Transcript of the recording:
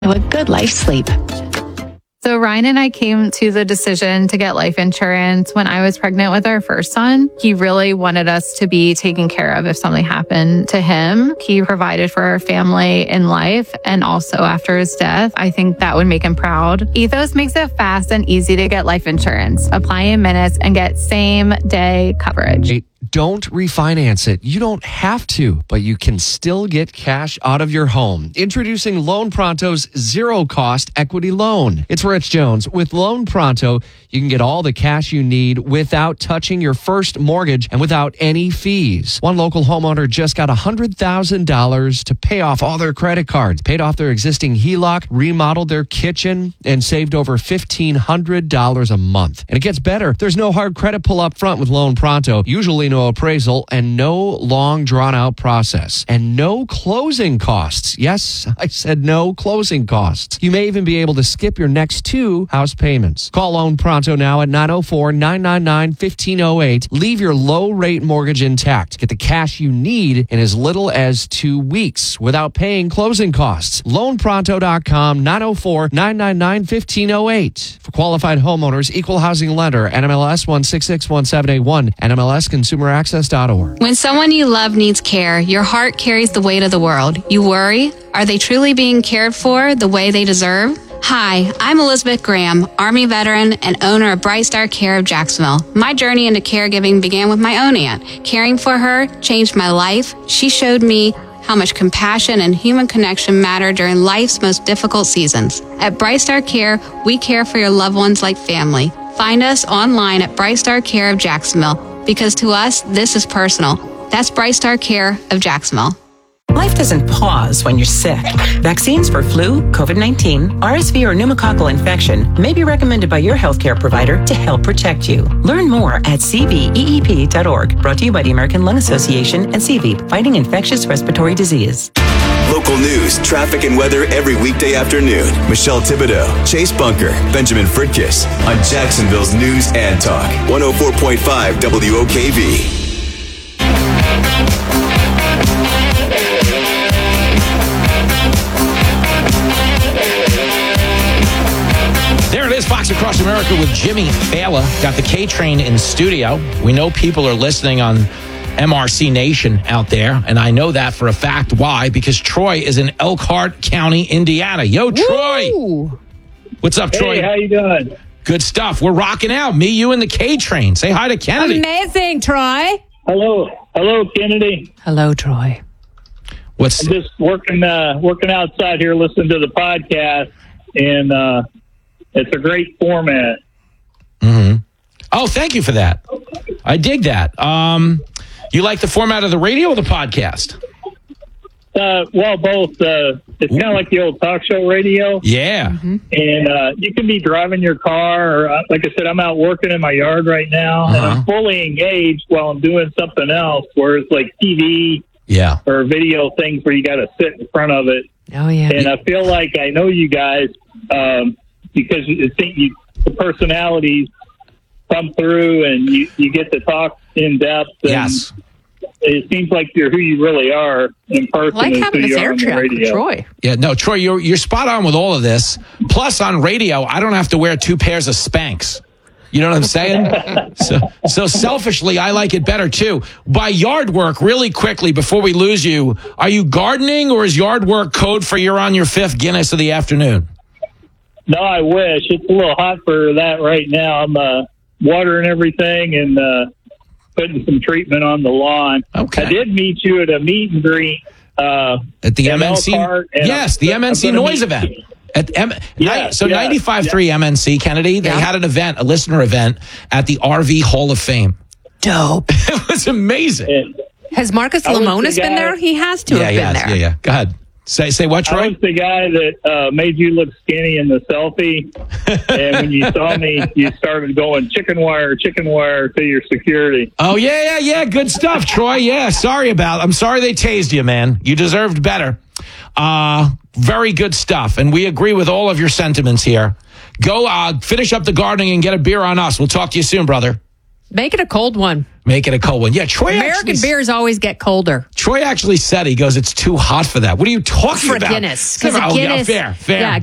a good life sleep. So Ryan and I came to the decision to get life insurance when I was pregnant with our first son. He really wanted us to be taken care of if something happened to him. He provided for our family in life and also after his death. I think that would make him proud. Ethos makes it fast and easy to get life insurance. Apply in minutes and get same day coverage. Don't refinance it. You don't have to, but you can still get cash out of your home. Introducing Loan Pronto's zero-cost equity loan. It's Rich Jones. With Loan Pronto, you can get all the cash you need without touching your first mortgage and without any fees. One local homeowner just got $100,000 to pay off all their credit cards, paid off their existing HELOC, remodeled their kitchen, and saved over $1,500 a month. And it gets better. There's no hard credit pull up front with Loan Pronto. Usually no appraisal and no long drawn out process and no closing costs. Yes, I said no closing costs. You may even be able to skip your next 2 house payments. Call Loan Pronto now at 904-999-1508. Leave your low rate mortgage intact. Get the cash you need in as little as 2 weeks without paying closing costs. LoanPronto.com, 904-999-1508. For qualified homeowners, equal housing lender, NMLS 1661781, NMLS ConsumerAccess.org. When someone you love needs care, your heart carries the weight of the world. You worry, are they truly being cared for the way they deserve? Hi, I'm Elizabeth Graham, Army veteran and owner of Bright Star Care of Jacksonville. My journey into caregiving began with my own aunt. Caring for her changed my life. She showed me how much compassion and human connection matter during life's most difficult seasons. At Bright Star Care, we care for your loved ones like family. Find us online at Bright Star Care of Jacksonville, because to us, this is personal. That's Bright Star Care of Jacksonville. Life doesn't pause when you're sick. Vaccines for flu, COVID-19, RSV, or pneumococcal infection may be recommended by your healthcare provider to help protect you. Learn more at cveep.org. Brought to you by the American Lung Association and CVEEP, fighting infectious respiratory disease. Local news, traffic, and weather every weekday afternoon. Michelle Thibodeau, Chase Bunker, Benjamin Fritkiss on Jacksonville's News and Talk. 104.5 WOKV. There it is, Fox Across America with Jimmy Fallon. Got the K-Train in studio. We know people are listening on MRC Nation out there, and I know that for a fact. Why? Because Troy is in Elkhart County, Indiana. Yo, Troy. Woo! What's up, Troy? Hey, how you doing? Good stuff. We're rocking out. Me, you, and the K-Train. Say hi to Kennedy. Amazing, Troy. Hello, Kennedy. Hello, Troy. I'm just working outside here, listening to the podcast, and it's a great format. Mm-hmm. Oh, thank you for that. I dig that. You like the format of the radio or the podcast? Well, both. It's kind of like the old talk show radio. Yeah. Mm-hmm. And you can be driving your car, or like I said, I'm out working in my yard right now, and I'm fully engaged while I'm doing something else, where it's like TV or video things where you got to sit in front of it. Oh, yeah. And I feel like I know you guys because the personalities come through and you get to talk in depth. And yes. It seems like you're who you really are in person. I like having this air track with Troy. Yeah, no, Troy, you're spot on with all of this. Plus, on radio, I don't have to wear 2 pairs of Spanx. You know what I'm saying? So selfishly, I like it better, too. By yard work, really quickly, before we lose you, are you gardening, or is yard work code for you're on your 5th Guinness of the afternoon? No, I wish. It's a little hot for that right now. I'm watering everything and putting some treatment on the lawn. Okay. I did meet you at a meet and greet at the MNC. Yes, the MNC Noise event. At 95.3 MNC, Kennedy, they had an event, a listener event, at the RV Hall of Fame. Dope. It was amazing. Has Marcus Lemonis been there? He has to have been there. Yeah. Go ahead. Say what, Troy? I was the guy that made you look skinny in the selfie. And when you saw me, you started going chicken wire to your security. Oh, yeah. Good stuff, Troy. Yeah, I'm sorry they tased you, man. You deserved better. Very good stuff. And we agree with all of your sentiments here. Go finish up the gardening and get a beer on us. We'll talk to you soon, brother. Make it a cold one. Make it a cold one. Yeah, Troy. American beers always get colder. Troy actually said, he goes, it's too hot for that. What are you talking about? For Guinness. Because Guinness. Fair. Yeah,